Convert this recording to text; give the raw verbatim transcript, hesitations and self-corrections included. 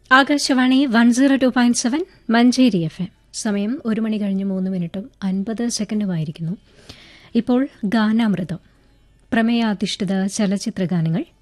Akashvani one zero two point seven Manjeri F M. സമയം ഒരു മണി കഴിഞ്ഞ് മൂന്ന് മിനിറ്റും അൻപത് സെക്കൻഡുമായിരിക്കുന്നു. ഇപ്പോൾ ഗാനാമൃതം, പ്രമേയാധിഷ്ഠിത ചലച്ചിത്ര ഗാനങ്ങൾ.